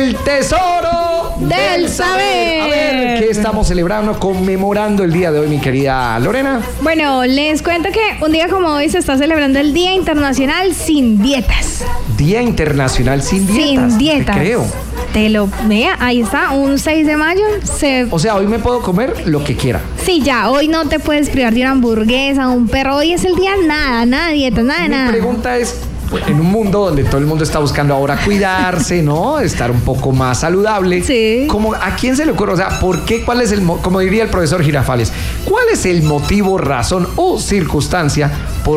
el tesoro del saber. A ver, ¿qué estamos celebrando, conmemorando el día de hoy, mi querida Lorena? Bueno, les cuento que un día como hoy se está celebrando el Día Internacional Sin Dietas. Día Internacional Sin Dietas. Sin dietas. Te creo. Te lo vea, ahí está, un 6 de mayo. O sea, hoy me puedo comer lo que quiera. Sí, ya, hoy no te puedes privar de una hamburguesa, un perro. Hoy es el día nada de dietas, nada de nada. Mi pregunta es, en un mundo donde todo el mundo está buscando ahora cuidarse, ¿no? Estar un poco más saludable. Sí. ¿A quién se le ocurre? O sea, ¿por qué? ¿Cuál es como diría el profesor Girafales, cuál es el motivo, razón o circunstancia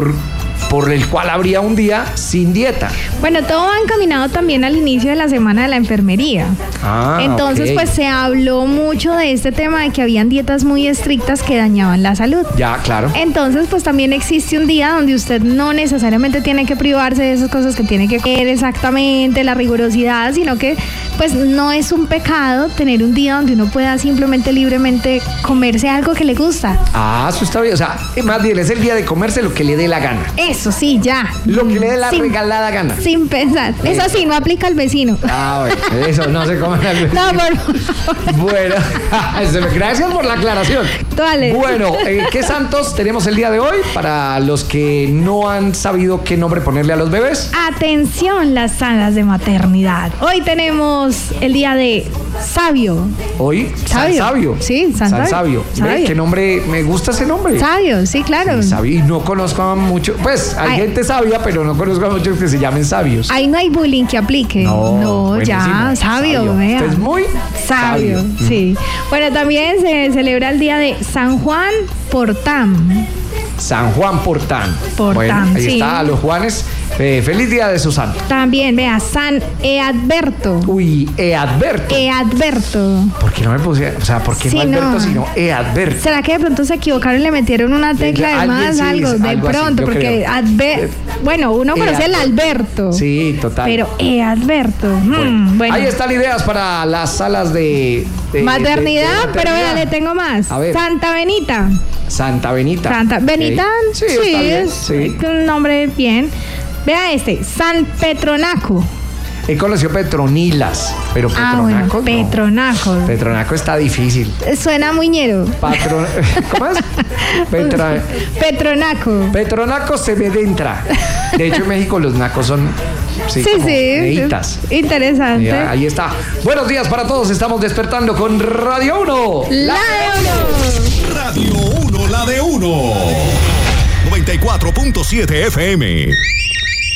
por el cual habría un día sin dieta? Bueno, todo va encaminado también al inicio de la semana de la enfermería. Entonces, okay. Pues se habló mucho de este tema de que habían dietas muy estrictas que dañaban la salud. Ya, claro. Entonces, pues también existe un día donde usted no necesariamente tiene que privarse de esas cosas que tiene que comer exactamente, la rigurosidad, sino que pues no es un pecado tener un día donde uno pueda simplemente libremente comerse algo que le gusta. Eso está bien. O sea, más bien es el día de comerse lo que le dé la gana. Eso sí, ya. Lo que le dé la regalada gana. Sin pensar. Eso sí, no aplica al vecino. Bueno, eso no se come al vecino. No, por favor. Bueno, gracias por la aclaración. Dale. Bueno, ¿qué santos tenemos el día de hoy para los que no han sabido qué nombre ponerle a los bebés? Atención, las salas de maternidad. Hoy tenemos el día de Sabio. Hoy, San Sabio. Sí, San Sabio. ¿Qué nombre? Me gusta ese nombre. Sabio, sí, claro. Sí, Sabio. Y no conozco a mucho. Pues hay gente sabia, pero no conozco a muchos que se llamen sabios. Ahí no hay bullying que aplique. No, ya, sabio, vea. Usted es muy sabio. Sí. Bueno, también se celebra el día de San Juan Portán. San Juan Portán. Bueno, ahí está, a los Juanes. Feliz día de su santo. También, vea, San Eadberto. Uy, Eadberto. Eadberto. ¿Por qué no me puse? O sea, ¿por qué no Alberto, sino Eadberto? ¿Será que de pronto se equivocaron y le metieron una tecla de más? Algo de pronto, porque bueno, uno conoce el Alberto. Sí, total. Pero Eadberto. Bueno. Ahí están ideas para las salas de maternidad, pero vea, le tengo más. A ver. Santa Benita. Santa Benita. Benita, sí, está bien, sí. Un nombre bien. Vea San Petronaco. He conocido Petronilas, pero Petronaco Petronaco. No. Petronaco está difícil. Suena muñero. ¿Cómo es? Petronaco. Petronaco se me entra. De hecho, en México los nacos son... Sí. Neitas. Interesante. Ahí está. Buenos días para todos. Estamos despertando con Radio 1. La de 1. Radio 1, la de 1. 94.7 FM.